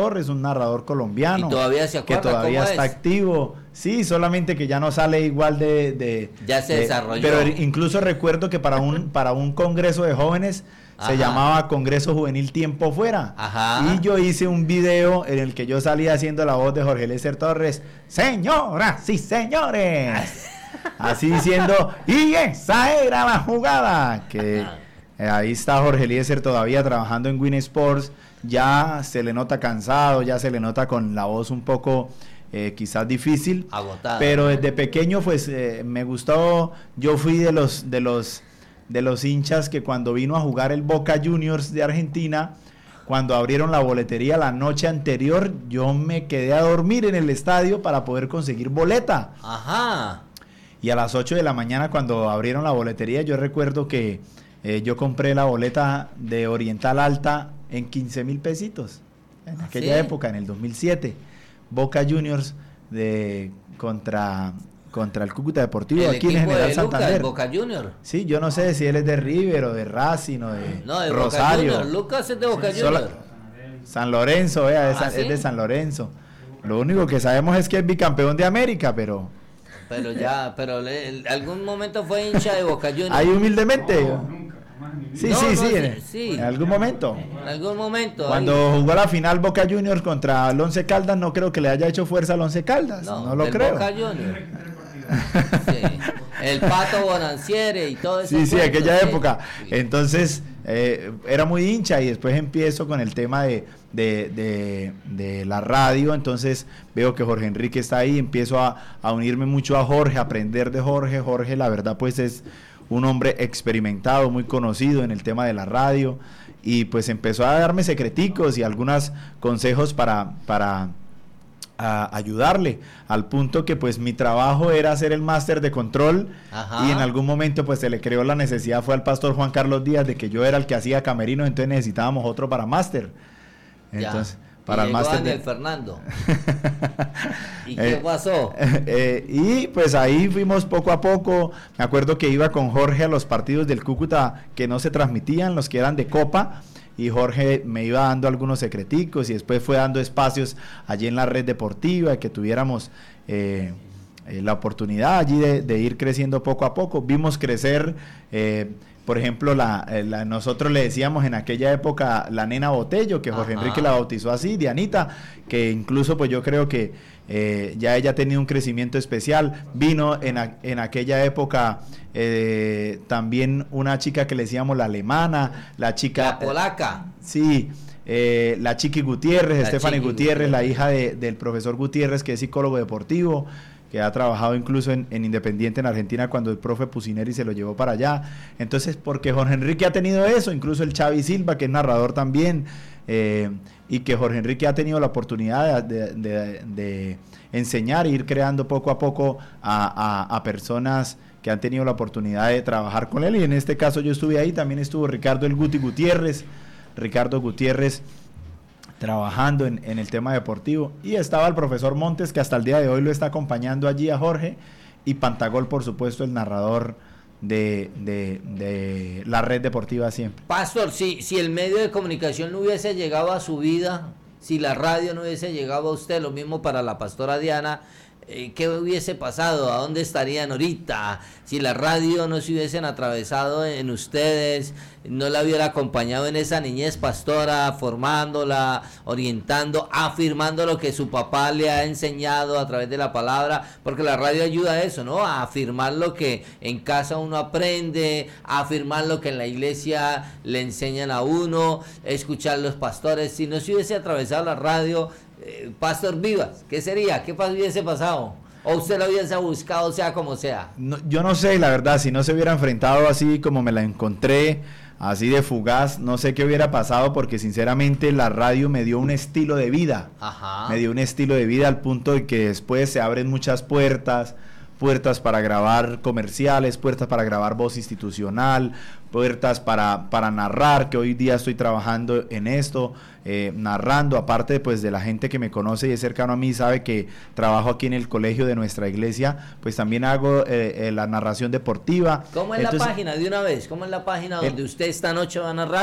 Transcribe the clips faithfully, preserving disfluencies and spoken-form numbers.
Torres, un narrador colombiano. ¿Y todavía se acuerda que todavía cómo está es? activo. Sí, solamente que ya no sale igual de... de ya se de, desarrolló. Pero incluso recuerdo que para un, para un congreso de jóvenes Ajá. se llamaba Congreso Juvenil Tiempo Fuera. Ajá. Y yo hice un video en el que yo salía haciendo la voz de Jorge Eliezer Torres. Señoras y señores. Así diciendo, y esa era la jugada. Que eh, ahí está Jorge Eliezer todavía trabajando en Win Sports. Ya se le nota cansado, ya se le nota con la voz un poco eh, quizás difícil. Agotada. Pero desde pequeño pues eh, me gustó. Yo fui de los de los de los hinchas que cuando vino a jugar el Boca Juniors de Argentina, cuando abrieron la boletería la noche anterior, yo me quedé a dormir en el estadio para poder conseguir boleta. Ajá. Y a las ocho de la mañana cuando abrieron la boletería, yo recuerdo que eh, yo compré la boleta de Oriental Alta en quince mil pesitos. En aquella ¿Sí? época, en el dos mil siete. Boca Juniors de contra, contra el Cúcuta Deportivo, el aquí en equipo General de Santander. Lucas, Boca Juniors. Sí, yo no sé si él es de River o de Racing o de, No, de Rosario. Boca Juniors. Lucas es de Boca Sí, Juniors. sola- San Lorenzo, vea, es, ¿Ah, es sí? de San Lorenzo. Lo único que sabemos es que es bicampeón de América, pero Pero ya, pero le, el- algún momento fue hincha de Boca Juniors. ahí humildemente. Sí, No, sí, no, sí, sí, en, sí. en algún momento. En algún momento. Cuando ahí. jugó la final Boca Juniors contra el Once Caldas, no creo que le haya hecho fuerza al Once Caldas, no, no lo del creo. Boca Juniors. Sí. El Pato Bonanciere y todo eso. Sí, sí, aquella sí. época. Sí. Entonces, eh, era muy hincha y después empiezo con el tema de, de, de, de la radio. Entonces, veo que Jorge Enrique está ahí, empiezo a, a unirme mucho a Jorge, a aprender de Jorge. Jorge, la verdad, pues es un hombre experimentado, muy conocido en el tema de la radio. Y pues empezó a darme secreticos y algunos consejos para... para a ayudarle, al punto que pues mi trabajo era hacer el máster de control. Ajá. Y en algún momento pues se le creó la necesidad, fue al pastor Juan Carlos Díaz, de que yo era el que hacía camerinos, entonces necesitábamos otro para máster. Entonces, ya. para y el llegó máster Ángel de... Fernando. ¿Y qué eh, pasó? Eh, y pues ahí fuimos poco a poco. Me acuerdo que iba con Jorge a los partidos del Cúcuta que no se transmitían, los que eran de Copa, y Jorge me iba dando algunos secreticos y después fue dando espacios allí en la red deportiva, que tuviéramos eh, eh, la oportunidad allí de, de ir creciendo poco a poco. Vimos crecer, eh, por ejemplo, la, la, nosotros le decíamos en aquella época la nena Botello, que Jorge Ajá. Enrique la bautizó así, Dianita, que incluso pues yo creo que eh, ya ella ha tenido un crecimiento especial. Vino en, a, en aquella época eh, también una chica que le decíamos la alemana, la chica... La polaca. Eh, sí, eh, la Chiqui Gutiérrez, Stephanie Gutiérrez, Gutiérrez, la hija de, del profesor Gutiérrez, que es psicólogo deportivo, que ha trabajado incluso en, en Independiente en Argentina cuando el profe Pusineri se lo llevó para allá. Entonces, porque Jorge Enrique ha tenido eso, incluso el Xavi Silva, que es narrador también, eh, y que Jorge Enrique ha tenido la oportunidad de, de, de, de enseñar e ir creando poco a poco a, a, a personas que han tenido la oportunidad de trabajar con él, y en este caso yo estuve ahí, también estuvo Ricardo el Guti Gutiérrez, Ricardo Gutiérrez, trabajando en, en el tema deportivo, y estaba el profesor Montes, que hasta el día de hoy lo está acompañando allí a Jorge, y Pantagol, por supuesto, el narrador de, de, de la red deportiva siempre. Pastor, si, si el medio de comunicación no hubiese llegado a su vida, si la radio no hubiese llegado a usted, lo mismo para la pastora Diana, eh, ¿qué hubiese pasado? ¿A dónde estarían ahorita? Si la radio no se hubiesen atravesado en ustedes, no la hubiera acompañado en esa niñez pastora, formándola, orientando, afirmando lo que su papá le ha enseñado a través de la palabra, porque la radio ayuda a eso, ¿no? A afirmar lo que en casa uno aprende, a afirmar lo que en la iglesia le enseñan a uno, escuchar los pastores. Si no se hubiese atravesado la radio, eh, Pastor Vivas, ¿qué sería? ¿Qué hubiese pasado? ¿O usted lo hubiese buscado, sea como sea? No, yo no sé, la verdad, si no se hubiera enfrentado así como me la encontré, así de fugaz, no sé qué hubiera pasado, porque sinceramente la radio me dio un estilo de vida. Ajá. Me dio un estilo de vida al punto de que después se abren muchas puertas, puertas para grabar comerciales, puertas para grabar voz institucional, puertas para, para narrar, que hoy día estoy trabajando en esto, eh, narrando, aparte pues de la gente que me conoce y es cercano a mí, sabe que trabajo aquí en el colegio de nuestra iglesia, pues también hago eh, eh, la narración deportiva. ¿Cómo es Entonces, la página de una vez? ¿Cómo es la página donde el, usted esta noche va a narrar?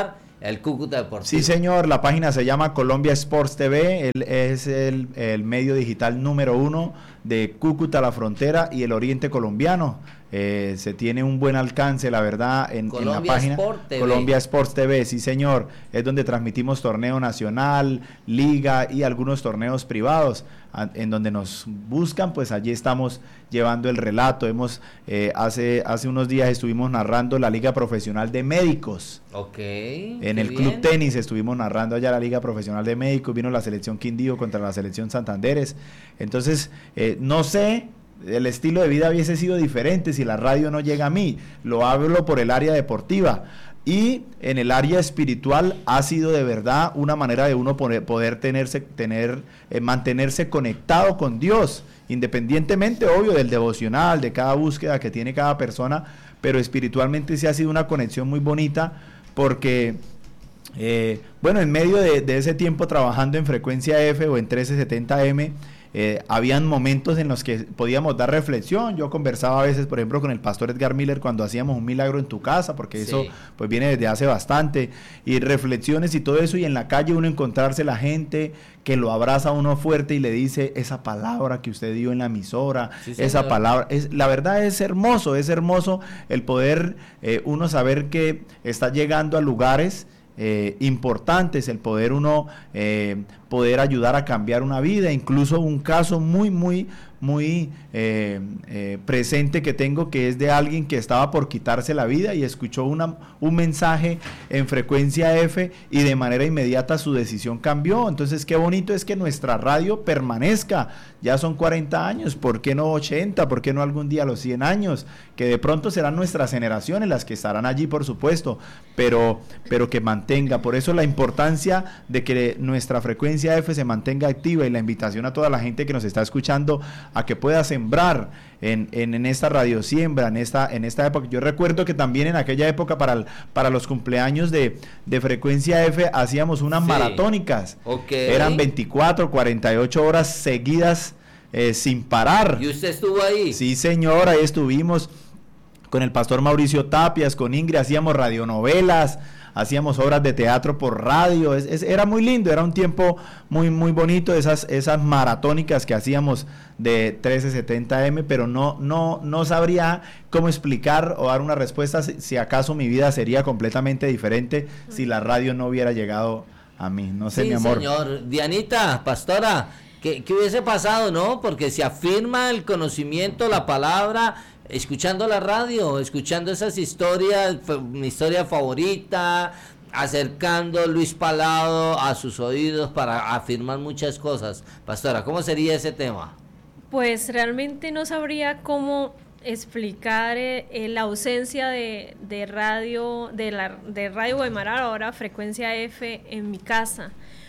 el Cúcuta Deportivo. Sí, señor, la página se llama Colombia Sports T V, él es el, el medio digital número uno de Cúcuta, la frontera y el oriente colombiano. Eh, se tiene un buen alcance, la verdad, en, en la página Sport T V. Colombia Sports T V, sí señor, es donde transmitimos torneo nacional, liga y algunos torneos privados, a, en donde nos buscan, pues allí estamos llevando el relato. Hemos eh, hace hace unos días estuvimos narrando la liga profesional de médicos. Ok. En el Club Tenis estuvimos narrando allá la liga profesional de médicos, vino la selección Quindío contra la selección Santanderes. Entonces, eh, no sé, el estilo de vida hubiese sido diferente si la radio no llega a mí. Lo hablo por el área deportiva. Y en el área espiritual ha sido de verdad una manera de uno poder, poder tenerse, tener, eh, mantenerse conectado con Dios, independientemente, obvio, del devocional, de cada búsqueda que tiene cada persona, pero espiritualmente sí ha sido una conexión muy bonita, porque, eh, bueno, en medio de, de ese tiempo trabajando en Frecuencia F o en trece setenta M, Eh, habían momentos en los que podíamos dar reflexión. Yo conversaba a veces, por ejemplo, con el pastor Edgar Miller cuando hacíamos un milagro en tu casa, porque sí, eso pues viene desde hace bastante, y reflexiones y todo eso, y en la calle uno encontrarse la gente que lo abraza a uno fuerte y le dice esa palabra que usted dio en la emisora, sí, esa palabra, es, la verdad es hermoso, es hermoso el poder eh, uno saber que está llegando a lugares Eh, importantes, el poder uno eh, poder ayudar a cambiar una vida. Incluso un caso muy muy muy eh, eh, presente que tengo, que es de alguien que estaba por quitarse la vida y escuchó una, un mensaje en Frecuencia F y de manera inmediata su decisión cambió. Entonces qué bonito es que nuestra radio permanezca. Ya son cuarenta años, ¿por qué no ochenta? ¿Por qué no algún día los cien años? Que de pronto serán nuestras generaciones las que estarán allí, por supuesto, pero, pero que mantenga. Por eso la importancia de que nuestra Frecuencia F se mantenga activa, y la invitación a toda la gente que nos está escuchando a que pueda sembrar en, en, en esta radio siembra, en esta, en esta época. Yo recuerdo que también en aquella época para, el, para los cumpleaños de, de Frecuencia F hacíamos unas sí. maratónicas. Okay. Eran veinticuatro, cuarenta y ocho horas seguidas eh, sin parar. ¿Y usted estuvo ahí? Sí, señor, ahí estuvimos con el pastor Mauricio Tapias, con Ingrid, hacíamos radionovelas, hacíamos obras de teatro por radio. Es, es, era muy lindo, era un tiempo muy muy bonito, esas esas maratónicas que hacíamos de trece setenta M, pero no no no sabría cómo explicar o dar una respuesta si, si acaso mi vida sería completamente diferente si la radio no hubiera llegado a mí. No sé, sí, mi amor. Señor. Dianita, pastora, ¿qué, qué hubiese pasado, no? Porque se afirma el conocimiento, la palabra, escuchando la radio, escuchando esas historias, mi historia favorita, acercando Luis Palado a sus oídos para afirmar muchas cosas. Pastora, ¿cómo sería ese tema? Pues realmente no sabría cómo explicar eh, la ausencia de, de radio, de la de Radio Guaymaral, ahora Frecuencia F, en mi casa,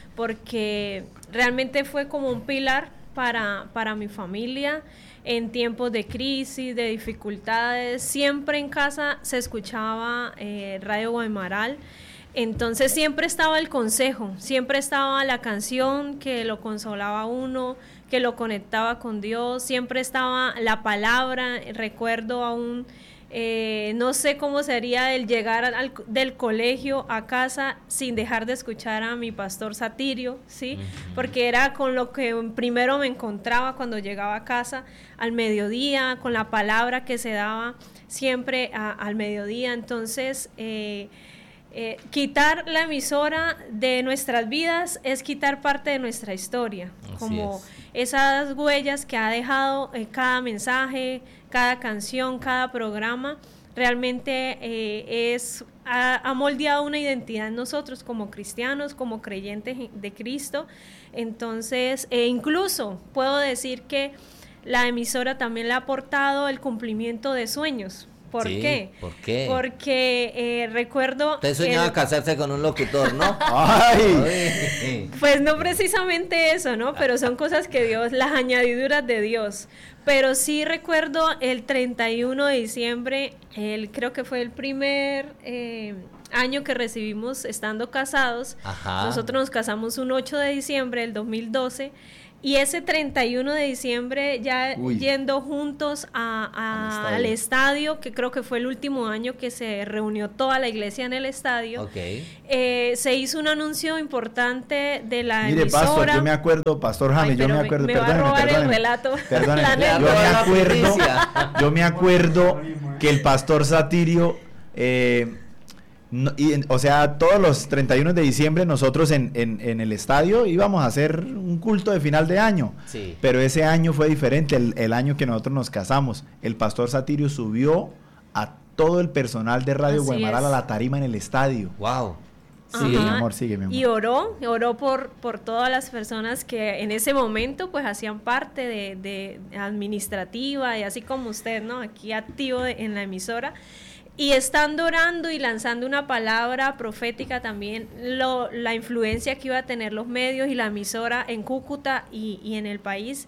porque realmente fue como un pilar para, para mi familia. En tiempos de crisis, de dificultades, siempre en casa se escuchaba eh, Radio Guaymaral. Entonces siempre estaba el consejo, siempre estaba la canción que lo consolaba a uno, que lo conectaba con Dios, siempre estaba la palabra. Recuerdo aún, eh, no sé cómo sería el llegar al, del colegio a casa sin dejar de escuchar a mi pastor Satirio, ¿sí? Uh-huh. Porque era con lo que primero me encontraba cuando llegaba a casa al mediodía, con la palabra que se daba siempre a, al mediodía. Entonces, eh, eh, quitar la emisora de nuestras vidas es quitar parte de nuestra historia, así como es. Esas huellas que ha dejado eh, cada mensaje, cada canción, cada programa, realmente eh, es ha, ha moldeado una identidad en nosotros como cristianos, como creyentes de Cristo. Entonces, eh, incluso puedo decir que la emisora también le ha aportado el cumplimiento de sueños. ¿Por sí, qué? ¿Por qué? Porque eh, recuerdo... Usted soñaba el... casarse con un locutor, ¿no? ¡Ay! Pues no precisamente eso, ¿no? Pero son cosas que Dios, las añadiduras de Dios. Pero sí recuerdo el treinta y uno de diciembre, el, creo que fue el primer eh, año que recibimos estando casados. Ajá. Nosotros nos casamos un ocho de diciembre del dos mil doce. Y ese treinta y uno de diciembre ya Uy. yendo juntos a, a, al, estadio. al estadio, que creo que fue el último año que se reunió toda la iglesia en el estadio, Okay. eh, se hizo un anuncio importante de la Mire, emisora. Pastor, yo me acuerdo, Pastor James, Ay, yo pero me acuerdo, me, me va a perdóneme, robar perdóneme, el relato. perdóneme, La yo me anécdota. acuerdo, primicia. yo me acuerdo que el Pastor Satirio, eh, no, y, en- o sea, todos los treinta y uno de diciembre nosotros en, en, en el estadio íbamos a hacer un culto de final de año, Sí. pero ese año fue diferente, el, el año que nosotros nos casamos. El Pastor Satirio subió a todo el personal de Radio Así Guaymaral es. a la tarima en el estadio. Wow. Sigue, Ajá. mi amor, sigue, mi amor. Y oró, oró por, por todas las personas que en ese momento pues hacían parte de, de administrativa y así como usted, ¿no? Aquí activo de- en la emisora. Y estando orando y lanzando una palabra profética también, lo, la influencia que iba a tener los medios y la emisora en Cúcuta y, y en el país.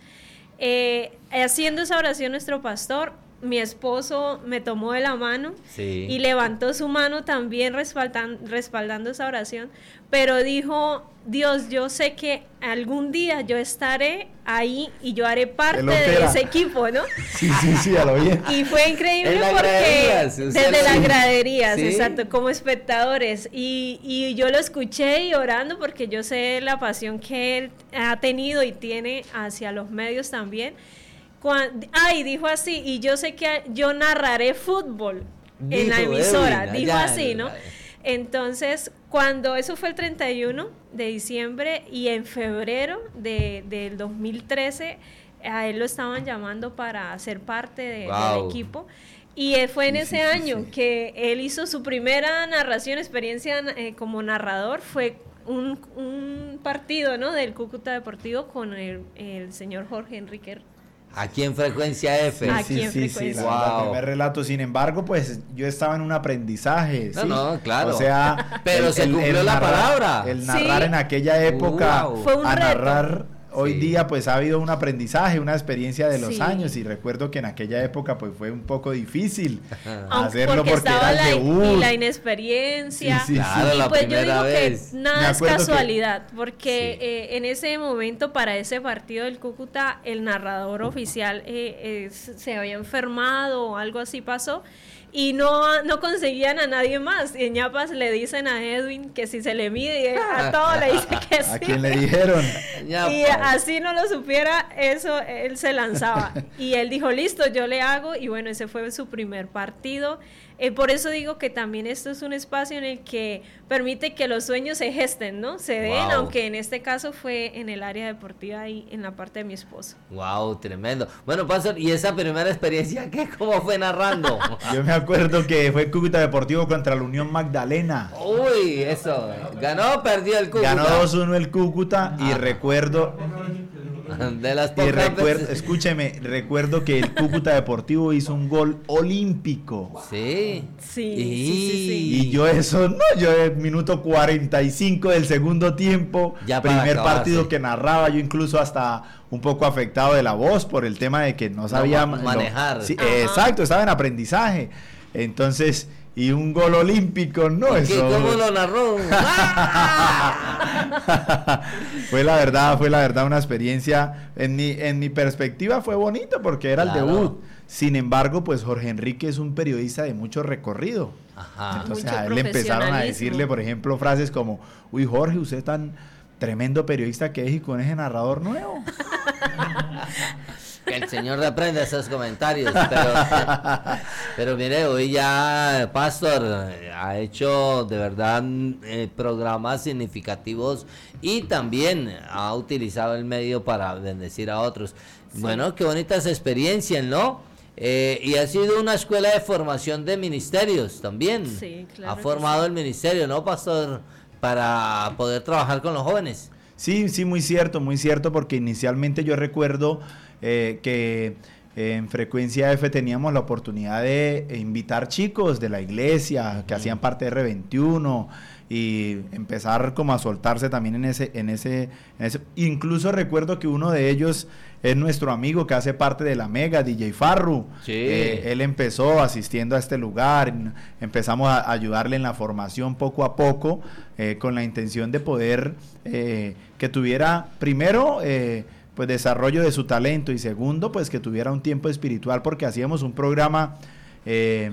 Eh, haciendo esa oración nuestro pastor, mi esposo me tomó de la mano Sí. y levantó su mano también respaldan- respaldando esa oración, pero dijo, Dios, yo sé que algún día yo estaré ahí y yo haré parte lo de espera. ese equipo, ¿no? Sí, sí, sí, a lo bien. Y fue increíble En las porque graderías, usted desde lo- las graderías, Sí. exacto, como espectadores. Y, y yo lo escuché y orando porque yo sé la pasión que él ha tenido y tiene hacia los medios también. Cuan- ay, dijo así, y yo sé que yo narraré fútbol en la Dijo emisora, Edwin, dijo allá así, en ¿no? la- Entonces, cuando eso fue el treinta y uno de diciembre y en febrero de, del dos mil trece, a él lo estaban llamando para ser parte de- Wow. del equipo. Y eh, fue en Sí, ese sí, sí, año sí. que él hizo su primera narración, experiencia eh, como narrador, fue un, un partido, ¿no? Del Cúcuta Deportivo con el, el señor Jorge Enrique. Aquí en Frecuencia F. Aquí en Frecuencia. la verdad, Wow. primer relato. Sin embargo, pues yo estaba en un aprendizaje. No, ¿sí? no, claro. O sea, Pero se cumplió la palabra. El Sí. narrar en aquella época, Wow. Fue un a reto. narrar hoy Sí. día, pues ha habido un aprendizaje, una experiencia de los Sí. años. Y recuerdo que en aquella época, pues fue un poco difícil Aunque- hacerlo porque, estaba era el la, debut. y la inexperiencia. Sí, sí, Claro, y la pues yo primera digo vez. que Me nada es acuerdo que- casualidad, porque Sí. eh, en ese momento para ese partido del Cúcuta el narrador oficial eh, eh, se había enfermado o algo así pasó y no, no conseguían a nadie más. Y en Ñapas le dicen a Edwin que si se le mide y a todo le dice que sí. ¿A quién le dijeron? Ya, Y pues. así no lo supiera, eso él se lanzaba. Y él dijo, listo, yo le hago. Y bueno, ese fue su primer partido. Eh, por eso digo que también esto es un espacio en el que permite que los sueños se gesten, ¿no? Se den, Wow. aunque en este caso fue en el área deportiva y en la parte de mi esposo. Wow, tremendo. Bueno, Pastor, ¿y esa primera experiencia qué? ¿Cómo fue narrando? Yo me acuerdo que fue Cúcuta Deportivo contra la Unión Magdalena. Uy, eso. ¿Ganó o perdió el Cúcuta? Ganó dos uno el Cúcuta y Ah. recuerdo De las y pocas recuerdo, veces- escúcheme, recuerdo que el Cúcuta Deportivo hizo un gol olímpico. Sí. Sí, Y- sí, sí, sí. Y yo eso, no, yo en minuto cuarenta y cinco del segundo tiempo, Ya para primer acabarse. partido que narraba, yo incluso hasta un poco afectado de la voz por el tema de que no sabía ma- lo- manejar. sí, Ajá. exacto, estaba en aprendizaje. Entonces, y un gol olímpico, no, ¿Qué, eso. ¿Cómo lo narró? Fue la verdad, fue la verdad una experiencia, en mi, en mi perspectiva fue bonito porque era Claro. el debut. Sin embargo, pues Jorge Enrique es un periodista de mucho recorrido. Ajá. Entonces Mucho a él le empezaron a profesionalismo. decirle, por ejemplo, frases como, uy Jorge, usted es tan tremendo periodista que es y con ese narrador nuevo. Que el señor reprenda esos comentarios. Pero, pero mire, hoy ya Pastor eh, ha hecho de verdad eh, programas significativos y también ha utilizado el medio para bendecir a otros. Sí. Bueno, qué bonitas experiencias, ¿no? Eh, y ha sido una escuela de formación de ministerios también. Sí, claro Ha que formado sí. el ministerio, ¿no, Pastor? Para poder trabajar con los jóvenes. Sí, sí, muy cierto, muy cierto, porque inicialmente yo recuerdo eh, que eh, en Frecuencia F teníamos la oportunidad de invitar chicos de la iglesia que hacían parte de R veintiuno y empezar como a soltarse también en ese, en ese, en ese, incluso recuerdo que uno de ellos es nuestro amigo que hace parte de la Mega, D J Farru. Sí. Eh, él empezó asistiendo a este lugar, empezamos a ayudarle en la formación poco a poco, eh, con la intención de poder eh, que tuviera primero eh, pues desarrollo de su talento, y segundo, pues que tuviera un tiempo espiritual, porque hacíamos un programa, eh,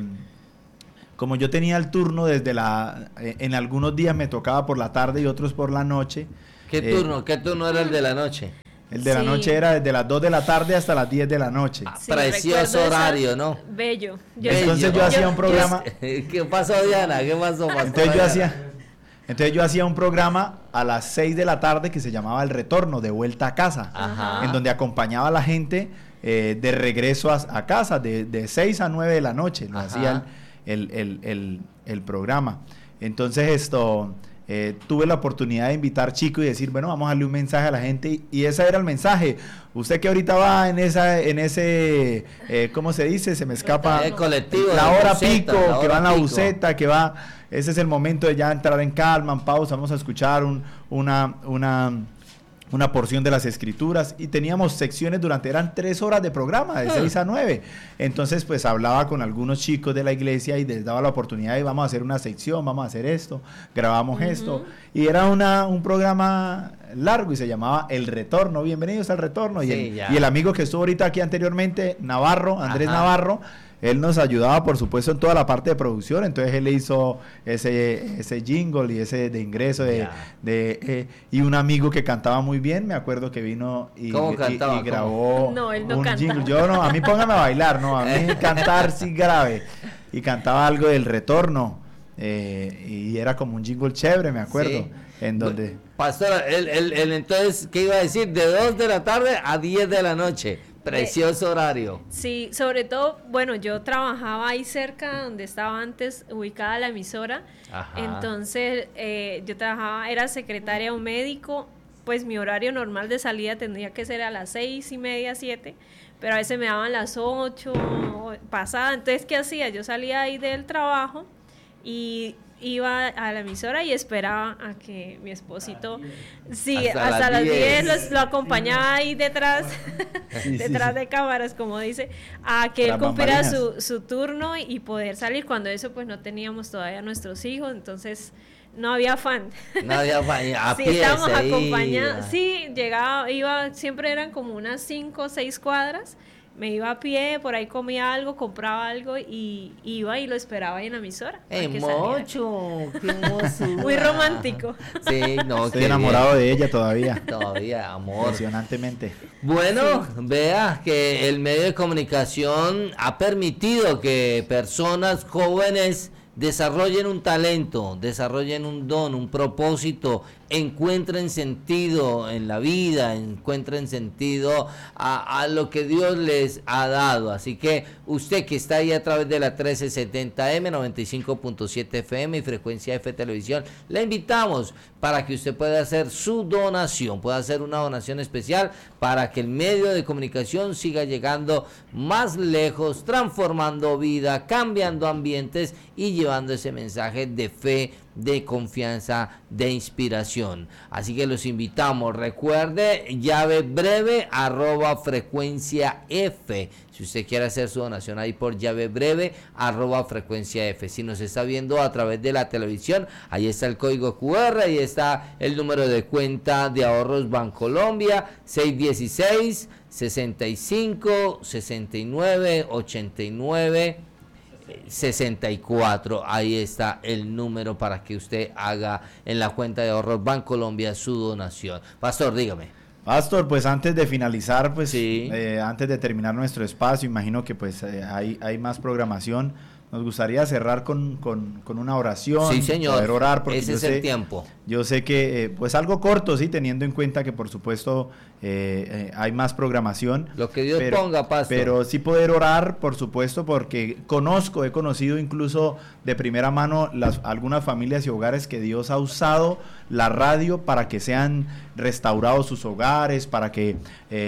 como yo tenía el turno desde la, eh, en algunos días me tocaba por la tarde y otros por la noche. ¿Qué eh, turno? ¿Qué turno era el de la noche? El de Sí. la noche era desde las dos de la tarde hasta las diez de la noche. Ah, Sí, precioso recuerdo horario, esa- ¿no? Bello. Yo- Entonces yo, yo- hacía yo- un programa, ¿Qué pasó, Diana? ¿Qué pasó, pastora entonces yo Diana? hacía, entonces yo hacía un programa a las seis de la tarde que se llamaba El Retorno, de vuelta a casa, Ajá. en donde acompañaba a la gente eh, de regreso a, a casa, de, de seis a nueve de la noche, lo Ajá. hacía el, el, el, el, el programa. Entonces esto, eh, tuve la oportunidad de invitar chicos y decir, bueno, vamos a darle un mensaje a la gente, y, y ese era el mensaje. Usted que ahorita va en esa, en ese, eh, ¿cómo se dice? Se me escapa. El colectivo, La la hora buseta, pico, la que hora va en la pico. buseta, que va, ese es el momento de ya entrar en calma, en pausa, vamos a escuchar un, una, una, una porción de las escrituras, y teníamos secciones durante, eran tres horas de programa, de seis a nueve. Entonces pues hablaba con algunos chicos de la iglesia y les daba la oportunidad de vamos a hacer una sección, vamos a hacer esto, grabamos Ujú. esto, y era una, un programa largo y se llamaba El Retorno. Bienvenidos al Retorno. Y, Sí, el, ya. y el amigo que estuvo ahorita aquí anteriormente, Navarro, Andrés Ajá. Navarro, él nos ayudaba, por supuesto, en toda la parte de producción. Entonces él hizo ese, ese jingle y ese de ingreso de, Ya. de eh, y un amigo que cantaba muy bien, me acuerdo que vino y, ¿Cómo y- cantaba? y ¿Cómo? grabó No, él no un cantaba. jingle. Yo no, a mí póngame a bailar, no, a mí cantar sí grave. Y cantaba algo del Retorno, eh, y era como un jingle chévere, me acuerdo, Sí. en donde... Pastora, él, él, él entonces, ¿qué iba a decir? De dos de la tarde a diez de la noche. Precioso horario. Sí, sobre todo, bueno, yo trabajaba ahí cerca donde estaba antes ubicada la emisora. Ajá. Entonces, eh, yo trabajaba, era secretaria de un médico, pues mi horario normal de salida tendría que ser a las seis y media, siete, pero a veces me daban las ocho pasada. Entonces, ¿qué hacía? Yo salía ahí del trabajo y iba a la emisora y esperaba a que mi esposito, sí, Hasta hasta, las las diez, diez. los- lo acompañaba ahí detrás, Sí, sí, detrás sí. de cámaras, como dice, a que Tras él cumpliera bambalinas. su, su turno y poder salir. Cuando eso, pues no teníamos todavía nuestros hijos, entonces no había afán. Nadie a, a Sí, pie estábamos se iba. acompañados. Sí, llegaba, iba, siempre eran como unas cinco o seis cuadras. Me iba a pie, por ahí comía algo, compraba algo y iba y lo esperaba ahí en la emisora. para ¡Ey, que saliera. mocho! ¡Qué hermosura! Muy romántico. Sí, no, Estoy qué enamorado de ella todavía, bien. Todavía, amor. emocionantemente. Bueno, vea que el medio de comunicación ha permitido que personas jóvenes desarrollen un talento, desarrollen un don, un propósito, encuentren sentido en la vida, encuentren sentido a, a lo que Dios les ha dado. Así que usted que está ahí a través de la trece setenta M, noventa y cinco punto siete F M y frecuencia F Televisión, le invitamos para que usted pueda hacer su donación, pueda hacer una donación especial para que el medio de comunicación siga llegando más lejos, transformando vida, cambiando ambientes y llevando ese mensaje de fe, de confianza, de inspiración. Así que los invitamos. Recuerde, llave breve arroba frecuencia F. Si usted quiere hacer su donación ahí por llave breve arroba frecuencia F. Si nos está viendo a través de la televisión, ahí está el código Q R, ahí está el número de cuenta de ahorros Bancolombia, seis dieciséis, sesenta y cinco, sesenta y nueve, ochenta y nueve. sesenta y cuatro, ahí está el número para que usted haga en la cuenta de ahorros Bancolombia su donación. Pastor, dígame. Pastor, pues antes de finalizar, pues Sí. eh, antes de terminar nuestro espacio, imagino que pues eh, hay, hay más programación. Nos gustaría cerrar con, con, con una oración, Sí, señor. poder orar, porque Ese yo es sé, el tiempo. yo sé que, eh, pues algo corto, sí, teniendo en cuenta que por supuesto eh, eh, hay más programación. Lo que Dios pero, ponga, pastor. Pero sí poder orar, por supuesto, porque conozco, he conocido incluso de primera mano las, algunas familias y hogares que Dios ha usado la radio para que sean restaurados sus hogares, para que eh,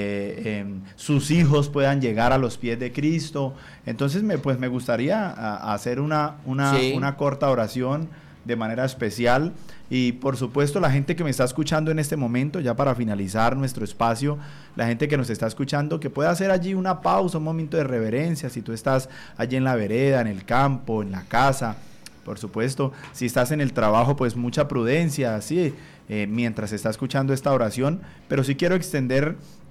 eh, sus hijos puedan llegar a los pies de Cristo. Entonces, me, pues me gustaría a, a hacer una, una, Sí. una corta oración de manera especial. Y por supuesto la gente que me está escuchando en este momento, ya para finalizar nuestro espacio, la gente que nos está escuchando, que pueda hacer allí una pausa, un momento de reverencia, si tú estás allí en la vereda, en el campo, en la casa, por supuesto, si estás en el trabajo, pues mucha prudencia, así, eh, mientras está escuchando esta oración, pero sí quiero extender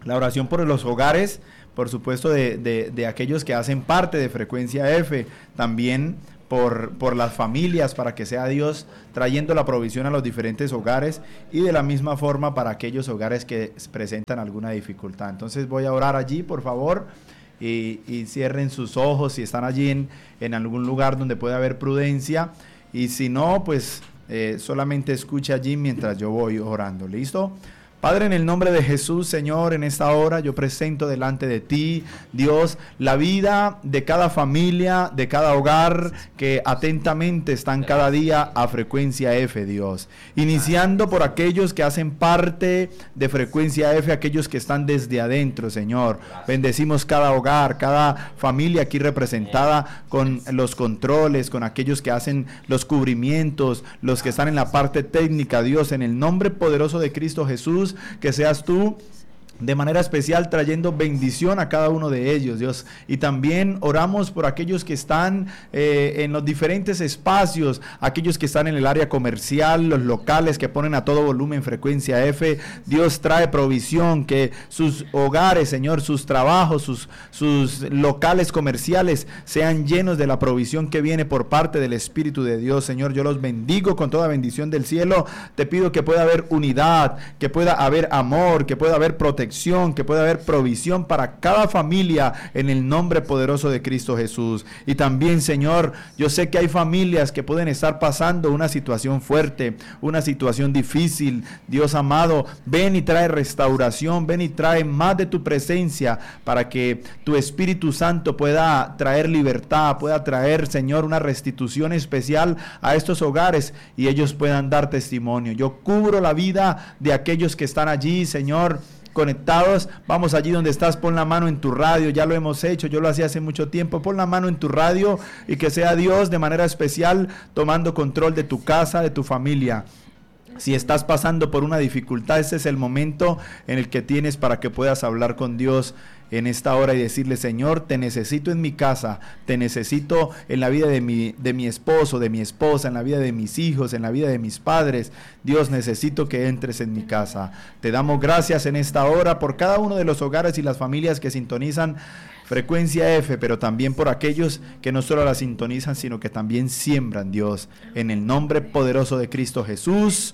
La oración por los hogares, por supuesto, de, de, de aquellos que hacen parte de Frecuencia F, también por, por las familias, para que sea Dios trayendo la provisión a los diferentes hogares, y de la misma forma para aquellos hogares que presentan alguna dificultad. Entonces voy a orar allí, por favor, y, y cierren sus ojos si están allí en, en algún lugar donde pueda haber prudencia, y si no, pues eh, solamente escuche allí mientras yo voy orando. ¿Listo? Padre, en el nombre de Jesús, Señor, en esta hora yo presento delante de ti, Dios, la vida de cada familia, de cada hogar que atentamente están cada día a Frecuencia F, Dios. Iniciando por aquellos que hacen parte de Frecuencia F, aquellos que están desde adentro, Señor. Bendecimos cada hogar, cada familia aquí representada con los controles, con aquellos que hacen los cubrimientos, los que están en la parte técnica, Dios, en el nombre poderoso de Cristo Jesús. Que seas tú de manera especial trayendo bendición a cada uno de ellos, Dios. Y también oramos por aquellos que están eh, en los diferentes espacios, aquellos que están en el área comercial, los locales que ponen a todo volumen Frecuencia F. Dios, trae provisión, que sus hogares, Señor, sus trabajos, sus, sus locales comerciales sean llenos de la provisión que viene por parte del Espíritu de Dios, Señor. Yo los bendigo con toda bendición del cielo. Te pido que pueda haber unidad, que pueda haber amor, que pueda haber protección, que pueda haber provisión para cada familia en el nombre poderoso de Cristo Jesús. Y también, Señor, yo sé que hay familias que pueden estar pasando una situación fuerte, una situación difícil. Dios amado, ven y trae restauración, ven y trae más de tu presencia para que tu Espíritu Santo pueda traer libertad, pueda traer, Señor, una restitución especial a estos hogares y ellos puedan dar testimonio. Yo cubro la vida de aquellos que están allí, Señor, conectados. Vamos allí donde estás, pon la mano en tu radio. Ya lo hemos hecho, yo lo hacía hace mucho tiempo. Pon la mano en tu radio y que sea Dios de manera especial tomando control de tu casa, de tu familia. Si estás pasando por una dificultad, ese es el momento en el que tienes para que puedas hablar con Dios en esta hora y decirle: Señor, te necesito en mi casa, te necesito en la vida de mi, de mi esposo, de mi esposa, en la vida de mis hijos, en la vida de mis padres. Dios, necesito que entres en mi casa. Te damos gracias en esta hora por cada uno de los hogares y las familias que sintonizan Frecuencia F, pero también por aquellos que no solo la sintonizan, sino que también siembran, Dios, en el nombre poderoso de Cristo Jesús.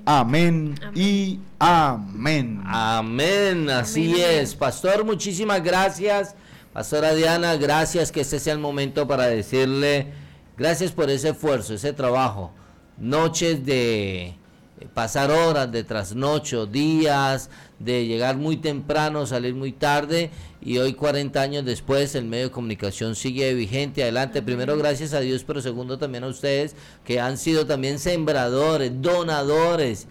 Amén, amén y amén. Amén, así amén, es. Amén. Pastor, muchísimas gracias. Pastora Diana, gracias, que este sea el momento para decirle gracias por ese esfuerzo, ese trabajo. Noches de pasar horas de trasnocho, días de llegar muy temprano, salir muy tarde, y hoy cuarenta años después el medio de comunicación sigue vigente. Adelante, primero gracias a Dios, pero segundo también a ustedes que han sido también sembradores, donadores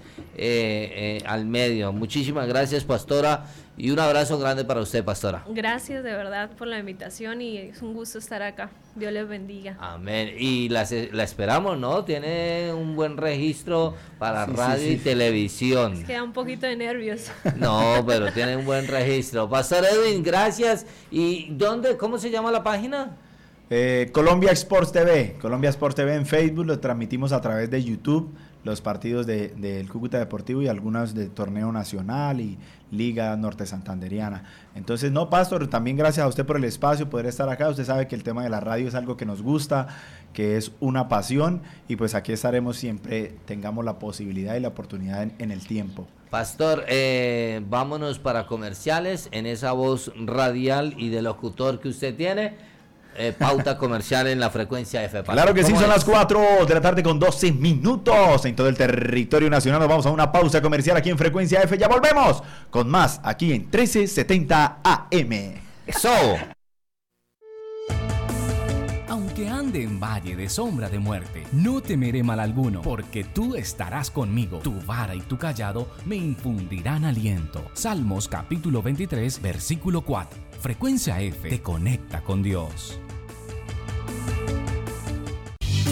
eh, eh, al medio. Muchísimas gracias, pastora, y un abrazo grande para usted, pastora. Gracias de verdad por la invitación y es un gusto estar acá. Dios les bendiga. Amén. Y la, la esperamos, ¿no? Tiene un buen registro para sí, radio sí, sí. y televisión. Es que da un poquito de nervios. No, pero tiene un buen registro. Pastor Edwin, gracias. ¿Y dónde, cómo se llama la página? Eh, Colombia Sports T V. Colombia Sports T V en Facebook, lo transmitimos a través de YouTube, los partidos del de, de Cúcuta Deportivo y algunas de torneo nacional y Liga Norte Santanderiana. Entonces, no, pastor, también gracias a usted por el espacio, poder estar acá. Usted sabe que el tema de la radio es algo que nos gusta, que es una pasión, y pues aquí estaremos siempre, tengamos la posibilidad y la oportunidad en, en el tiempo. Pastor, eh, vámonos para comerciales en esa voz radial y de locutor que usted tiene. Eh, pauta comercial en la Frecuencia F. Pastor. Claro que sí, son es? las cuatro de la tarde con doce minutos en todo el territorio nacional. Nos vamos a una pausa comercial aquí en Frecuencia F. Ya volvemos con más aquí en trece setenta A M. Eso. Aunque ande en valle de sombra de muerte, no temeré mal alguno, porque tú estarás conmigo. Tu vara y tu callado me infundirán aliento. Salmos capítulo veintitrés, versículo cuatro. Frecuencia F te conecta con Dios.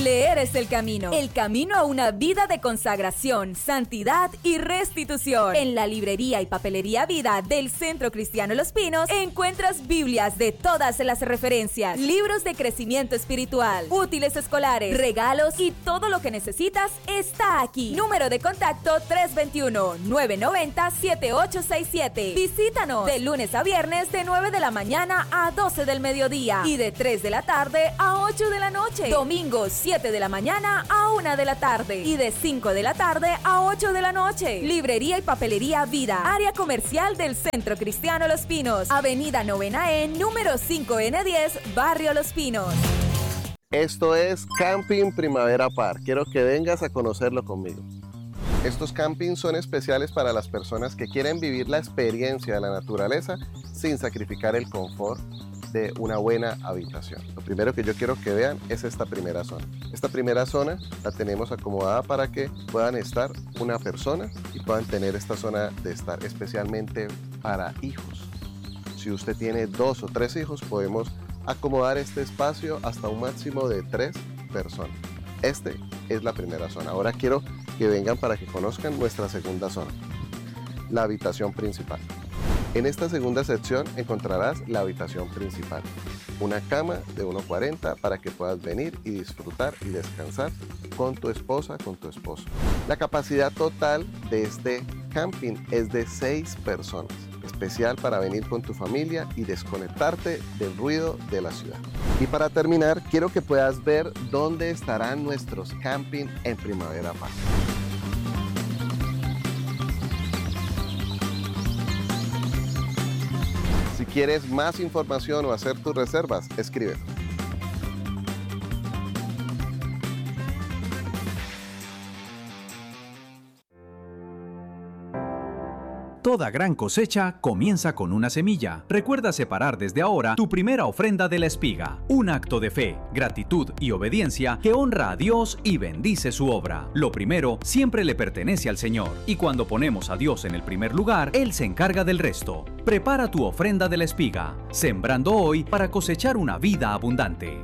Leer es el camino, el camino a una vida de consagración, santidad y restitución. En la librería y papelería Vida del Centro Cristiano Los Pinos encuentras Biblias de todas las referencias, libros de crecimiento espiritual, útiles escolares, regalos y todo lo que necesitas está aquí. Número de contacto tres dos uno, nueve nueve cero, siete ocho seis siete. Visítanos de lunes a viernes de nueve de la mañana a doce del mediodía y de tres de la tarde a ocho de la noche. Domingos siete de la mañana a una de la tarde y de cinco de la tarde a ocho de la noche. Librería y papelería Vida, área comercial del Centro Cristiano Los Pinos, Avenida Novena E, número cinco N diez, Barrio Los Pinos. Esto es Camping Primavera Park. Quiero que vengas a conocerlo conmigo. Estos campings son especiales para las personas que quieren vivir la experiencia de la naturaleza sin sacrificar el confort de una buena habitación. Lo primero que yo quiero que vean es esta primera zona. Esta primera zona la tenemos acomodada para que puedan estar una persona y puedan tener esta zona de estar especialmente para hijos. Si usted tiene dos o tres hijos, podemos acomodar este espacio hasta un máximo de tres personas. Este es la primera zona. Ahora quiero que vengan para que conozcan nuestra segunda zona, la habitación principal. En esta segunda sección encontrarás la habitación principal, una cama de uno cuarenta para que puedas venir y disfrutar y descansar con tu esposa, con tu esposo. La capacidad total de este camping es de seis personas, especial para venir con tu familia y desconectarte del ruido de la ciudad. Y para terminar, quiero que puedas ver dónde estarán nuestros camping en Primavera Park. Si quieres más información o hacer tus reservas, escribe. Toda gran cosecha comienza con una semilla. Recuerda separar desde ahora tu primera ofrenda de la espiga, un acto de fe, gratitud y obediencia que honra a Dios y bendice su obra. Lo primero siempre le pertenece al Señor, y cuando ponemos a Dios en el primer lugar, Él se encarga del resto. Prepara tu ofrenda de la espiga, sembrando hoy para cosechar una vida abundante.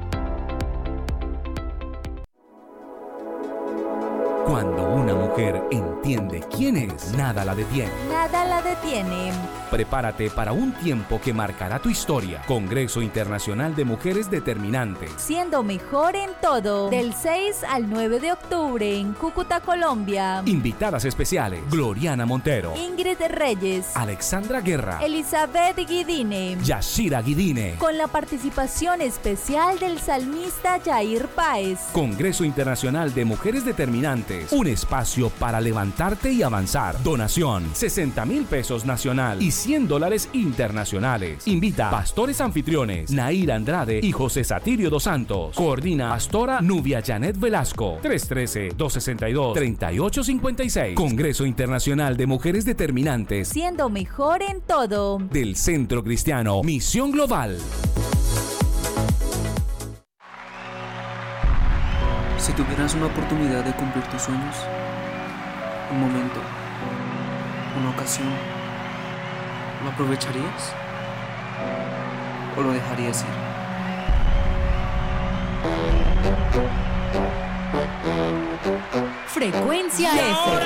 Cuando una mujer entiende quién es, nada la detiene. Nada la detiene. Prepárate para un tiempo que marcará tu historia. Congreso Internacional de Mujeres Determinantes. Siendo mejor en todo. Del seis al nueve de octubre en Cúcuta, Colombia. Invitadas especiales: Gloriana Montero, Ingrid Reyes, Alexandra Guerra, Elizabeth Guidine, Yashira Guidine. Con la participación especial del salmista Yair Páez. Congreso Internacional de Mujeres Determinantes. Un espacio para levantarte y avanzar. Donación: sesenta mil pesos nacional y cien dólares internacionales. Invita pastores anfitriones Nair Andrade y José Satirio dos Santos. Coordina Pastora Nubia Janet Velasco. tres uno tres, dos seis dos, tres ocho cinco seis. Congreso Internacional de Mujeres Determinantes. Siendo mejor en todo. Del Centro Cristiano Misión Global. Si tuvieras una oportunidad de cumplir tus sueños, un momento, una ocasión, ¿lo aprovecharías o lo dejarías ir? Frecuencia F.